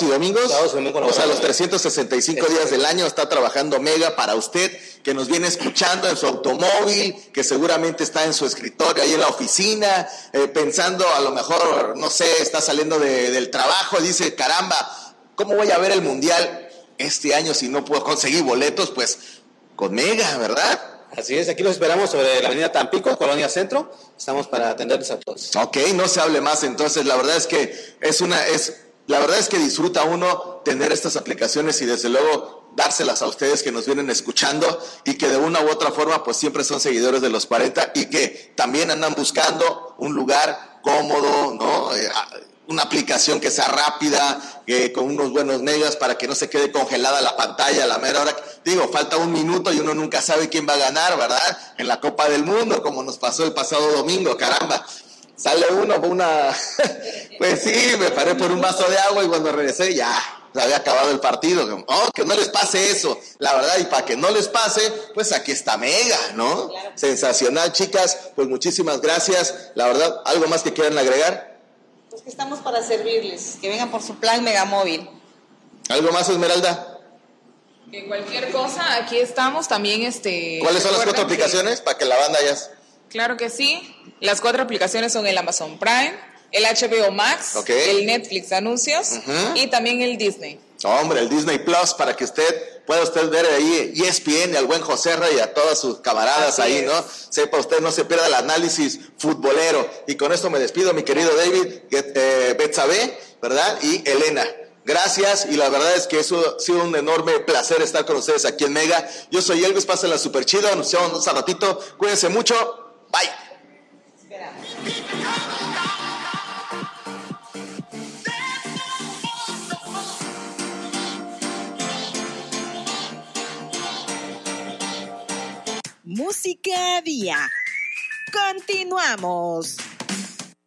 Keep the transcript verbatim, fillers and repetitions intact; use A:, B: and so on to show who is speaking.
A: y domingos.
B: Sábados y domingos.
A: O sea, los trescientos sesenta y cinco días del año está trabajando Mega para usted, que nos viene escuchando en su automóvil, que seguramente está en su escritorio, ahí en la oficina, eh, pensando a lo mejor, no sé, está saliendo de, del trabajo y dice, caramba, ¿cómo voy a ver el Mundial este año si no puedo conseguir boletos? Pues con Mega, ¿verdad?
B: Así es, aquí los esperamos sobre la avenida Tampico, Colonia Centro. Estamos para atenderles a todos.
A: Ok, no se hable más entonces. La verdad es que es una, es, la verdad es que disfruta uno tener estas aplicaciones y desde luego dárselas a ustedes que nos vienen escuchando y que de una u otra forma pues siempre son seguidores de los cuarenta y que también andan buscando un lugar cómodo, ¿no? Eh, una aplicación que sea rápida, que con unos buenos megas para que no se quede congelada la pantalla a la mera hora. Digo, falta un minuto y uno nunca sabe quién va a ganar, ¿verdad? En la Copa del Mundo, como nos pasó el pasado domingo, caramba. Sale uno por una... Pues sí, me paré por un vaso de agua y cuando regresé ya se había acabado el partido. Oh, que no les pase eso, la verdad, y para que no les pase, pues aquí está Mega, ¿no? Claro. Sensacional, chicas, pues muchísimas gracias. La verdad, ¿algo más que quieran agregar?
C: Pues que estamos para servirles, que vengan por su plan Megamóvil.
A: ¿Algo más, Esmeralda?
D: Que cualquier cosa, aquí estamos también. este.
A: ¿Cuáles son las cuatro
D: que...
A: aplicaciones para que la banda ya?
D: Claro que sí. Las cuatro aplicaciones son el Amazon Prime, el H B O Max,
A: okay,
D: el Netflix Anuncios uh-huh, y también el Disney.
A: Hombre, el Disney Plus, para que usted pueda usted ver ahí E S P N y al buen Joserra y a todas sus camaradas. Así ahí, es. ¿No? Sepa usted, no se pierda el análisis futbolero. Y con esto me despido, mi querido David, eh, Betsabe, ¿verdad? Y Elena. Gracias, y la verdad es que eso ha sido un enorme placer estar con ustedes aquí en Mega. Yo soy Elvis, pásenla súper chido, nos vemos un ratito, cuídense mucho, bye. Esperamos.
E: Música Día. Continuamos.